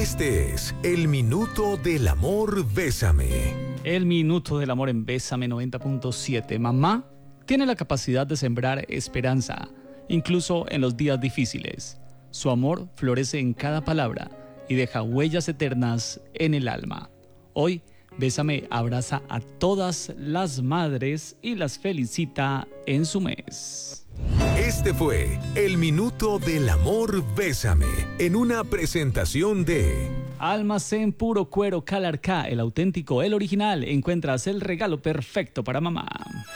Este es el Minuto del Amor Bésame. El Minuto del Amor en Bésame 90.7. Mamá tiene la capacidad de sembrar esperanza, incluso en los días difíciles. Su amor florece en cada palabra y deja huellas eternas en el alma. Hoy, Bésame abraza a todas las madres y las felicita en su mes. Este fue el Minuto del Amor Bésame, en una presentación de Almacén Puro Cuero Calarcá, el auténtico, el original. Encuentras el regalo perfecto para mamá.